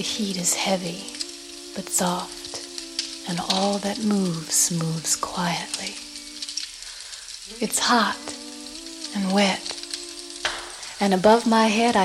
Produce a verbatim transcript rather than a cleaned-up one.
The heat is heavy, but soft, and all that moves, moves quietly. It's hot and wet, and above my head I